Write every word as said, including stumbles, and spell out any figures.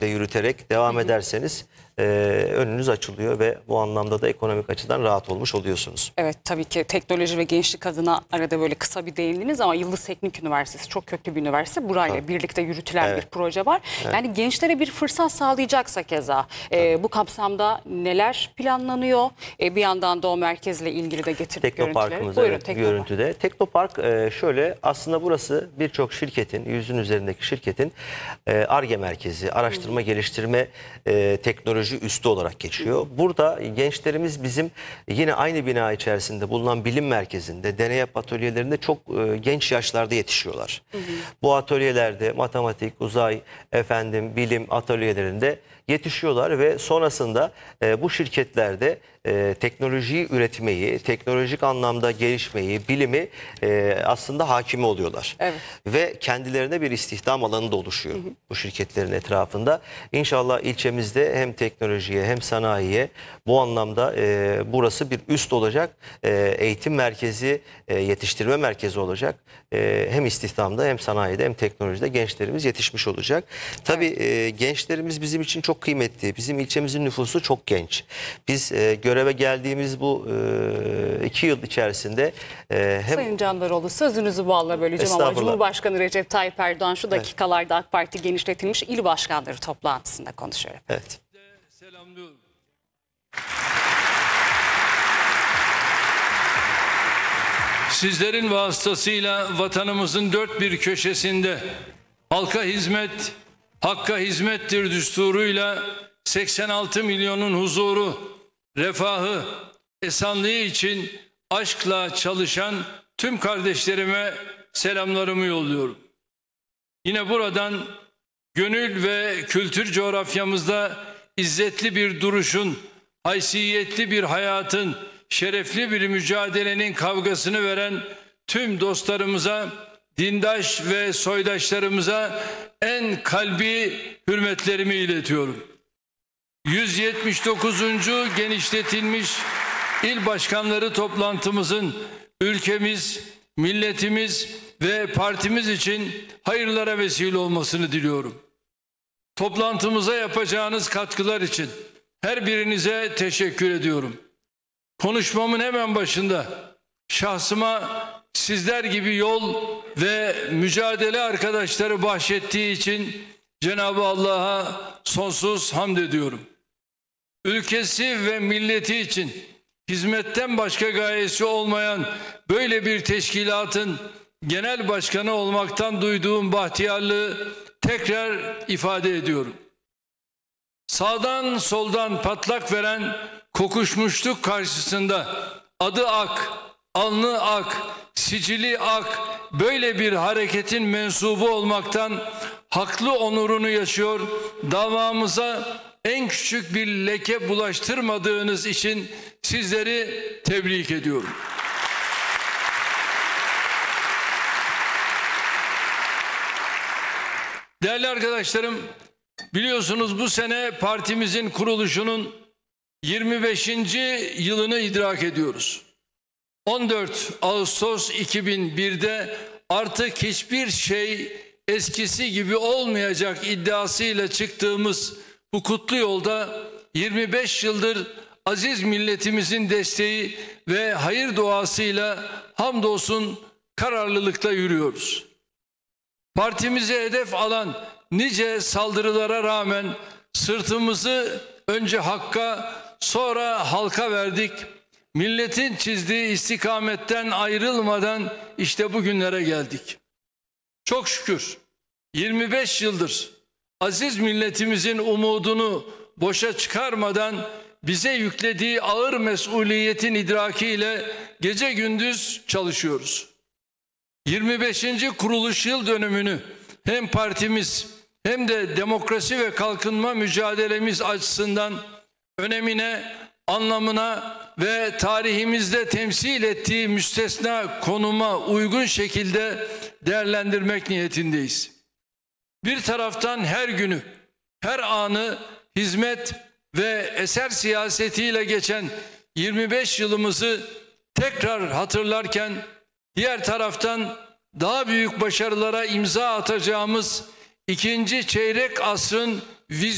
de yürüterek devam ederseniz e, önünüz açılıyor ve bu anlamda da ekonomik açıdan rahat olmuş oluyorsunuz. Evet, tabii ki teknoloji ve gençlik adına arada böyle kısa bir değindiniz ama Yıldız Teknik Üniversitesi çok köklü bir üniversite. Burayla Tabii. birlikte yürütülen Evet. bir proje var. Evet. Yani gençlere bir fırsat sağlayacaksa keza e, bu kapsamda neler planlanıyor? E, bir yandan da o merkezle ilgili de getirdik görüntüleri. Teknoparkımız Buyurun, evet, Teknopark. görüntüde. Teknopark e, şöyle, aslında burası birçok şirketin, yüzün üzerindeki şirketin Ar-Ge merkezi, araştırma Hı. geliştirme e, teknoloji üssü olarak geçiyor. Hı. Burada gençlerimiz bizim yine aynı bina içerisinde bulunan bilim merkezinde, deney yap atölyelerinde çok e, genç yaşlarda yetişiyorlar. Hı hı. Bu atölyelerde matematik, uzay, efendim bilim atölyelerinde yetişiyorlar ve sonrasında e, bu şirketlerde e, teknolojiyi üretmeyi, teknolojik anlamda gelişmeyi, bilimi e, aslında hakimi oluyorlar. Evet. Ve kendilerine bir istihdam alanı da oluşuyor hı hı. bu şirketlerin etrafında. İnşallah ilçemizde hem teknolojiye hem sanayiye bu anlamda e, burası bir üst olacak. E, eğitim merkezi, e, yetiştirme merkezi olacak. E, hem istihdamda hem sanayide hem teknolojide gençlerimiz yetişmiş olacak. Tabii evet. e, gençlerimiz bizim için çok kıymetli. Bizim ilçemizin nüfusu çok genç. Biz e, göreve geldiğimiz bu e, iki yıl içerisinde e, hem... Sayın Candaroğlu, sözünüzü balla böleceğim ama Cumhurbaşkanı Recep Tayyip Erdoğan şu dakikalarda AK Parti genişletilmiş il başkanları toplantısında konuşuyor. Evet. Selamlıyorum. Sizlerin vasıtasıyla vatanımızın dört bir köşesinde halka hizmet, hakka hizmettir düsturuyla seksen altı milyonun huzuru, refahı, esanlığı için aşkla çalışan tüm kardeşlerime selamlarımı yolluyorum. Yine buradan gönül ve kültür coğrafyamızda izzetli bir duruşun, haysiyetli bir hayatın, şerefli bir mücadelenin kavgasını veren tüm dostlarımıza, dindaş ve soydaşlarımıza en kalbi hürmetlerimi iletiyorum. yüz yetmiş dokuzuncu genişletilmiş il başkanları toplantımızın ülkemiz, milletimiz ve partimiz için hayırlara vesile olmasını diliyorum. Toplantımıza yapacağınız katkılar için her birinize teşekkür ediyorum. Konuşmamın hemen başında şahsıma sizler gibi yol ve mücadele arkadaşları bahşettiği için Cenab-ı Allah'a sonsuz hamd ediyorum. Ülkesi ve milleti için hizmetten başka gayesi olmayan böyle bir teşkilatın genel başkanı olmaktan duyduğum bahtiyarlığı tekrar ifade ediyorum. Sağdan soldan patlak veren kokuşmuşluk karşısında adı ak, alnı ak, sicili ak böyle bir hareketin mensubu olmaktan haklı onurunu yaşıyor, davamıza en küçük bir leke bulaştırmadığınız için sizleri tebrik ediyorum. Değerli arkadaşlarım, biliyorsunuz bu sene partimizin kuruluşunun yirmi beşinci yılını idrak ediyoruz. on dört Ağustos iki bin bir'de artık hiçbir şey eskisi gibi olmayacak iddiasıyla çıktığımız bu kutlu yolda yirmi beş yıldır aziz milletimizin desteği ve hayır duasıyla hamdolsun kararlılıkla yürüyoruz. Partimize hedef alan nice saldırılara rağmen sırtımızı önce hakka sonra halka verdik. Milletin çizdiği istikametten ayrılmadan işte bugünlere geldik. Çok şükür yirmi beş yıldır aziz milletimizin umudunu boşa çıkarmadan bize yüklediği ağır mesuliyetin idrakiyle gece gündüz çalışıyoruz. yirmi beşinci kuruluş yıl dönümünü hem partimiz hem de demokrasi ve kalkınma mücadelemiz açısından önemine, anlamına ve tarihimizde temsil ettiği müstesna konuma uygun şekilde değerlendirmek niyetindeyiz. Bir taraftan her günü, her anı hizmet ve eser siyasetiyle geçen yirmi beş yılımızı tekrar hatırlarken, diğer taraftan daha büyük başarılara imza atacağımız ikinci çeyrek asrın vizyonu